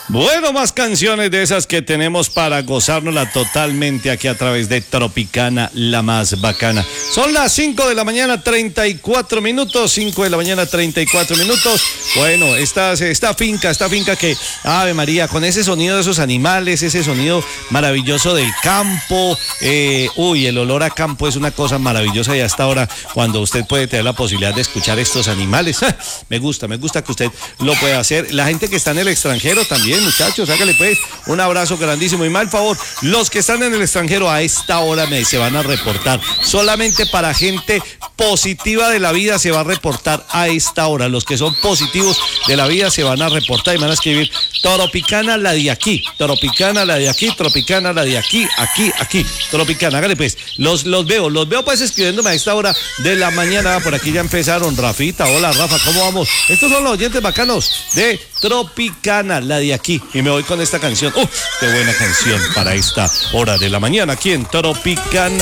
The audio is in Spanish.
Bueno, más canciones de esas que tenemos para gozárnosla totalmente aquí a través de Tropicana, la más bacana. Son las 5 de la mañana, 34 minutos, 5 de la mañana, 34 minutos. Bueno, esta finca que, Ave María, con ese sonido de esos animales, ese sonido maravilloso del campo, el olor a campo es una cosa maravillosa y hasta ahora cuando usted puede tener la posibilidad de escuchar estos animales, me gusta que usted lo pueda hacer. La gente que está en el extranjero también, muchachos, hágale pues un abrazo grandísimo y mal favor, los que están en el extranjero a esta hora se van a reportar, solamente para gente positiva de la vida se va a reportar a esta hora, los que son positivos de la vida se van a reportar y van a escribir Tropicana la de aquí, Tropicana la de aquí, Tropicana la de aquí, aquí, Tropicana, hágale pues, los veo pues escribiéndome a esta hora de la mañana, por aquí ya empezaron, Rafita, hola Rafa, ¿cómo vamos? Estos son los oyentes bacanos de Tropicana, la de aquí, y me voy con esta canción, qué buena canción para esta hora de la mañana aquí en Tropicana.